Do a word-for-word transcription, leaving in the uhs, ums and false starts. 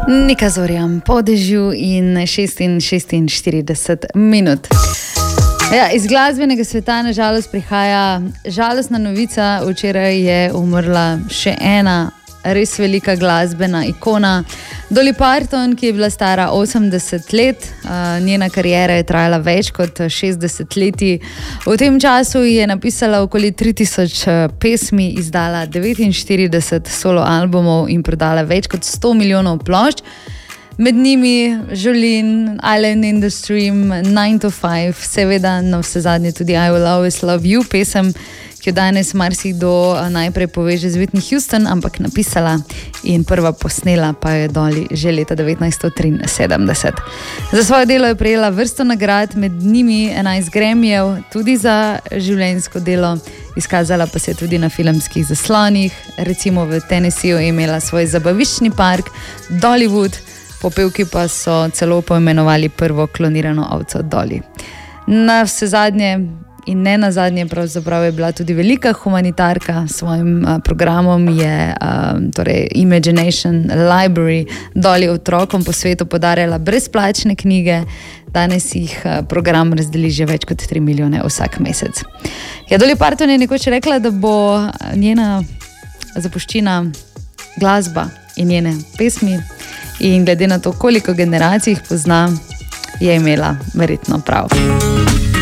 Nika Zorjan po dežju in šestinštirideset minut. Ja, iz glasbenega sveta na žalost prihaja žalostna novica. Včeraj je umrla še ena res velika glasbena ikona, Dolly Parton, ki je bila stara osemdeset let. Njena kariera je trajala več kot šestdeset leti. V tem času je napisala okoli tri tisoč pesmi, izdala devetinštirideset solo albumov in prodala več kot sto milijonov plošč. Med njimi Jolene, Island in the Stream, nine to five, seveda na vse zadnje tudi I Will Always Love You, pesem, ki jo danes marsikdo najprej poveže z Whitney Houston, ampak napisala in prva posnela pa je Dolly že leta devetnajststo triinsedemdeset. Za svoje delo je prejela vrsto nagrad, med njimi enajst Grammyjev, tudi za življenjsko delo. Izkazala pa se je tudi na filmskih zaslonih, recimo v Tennesseeju je imela svoj zabaviščni park Dollywood, popevki pa so celo poimenovali prvo klonirano ovco Dolly. Na vse zadnje in ne na zadnje pravzaprav je bila tudi velika humanitarka. S svojim uh, programom je uh, torej Imagination Library Dolly otrokom po svetu podarjala brezplačne knjige. Danes jih uh, program razdeli že več kot tri milijone vsak mesec. Ja, Dolly Parton je nekoč rekla, da bo njena zapuščina glasba in njene pesmi. In glede na to, koliko generacij jih pozna, je imela verjetno prav.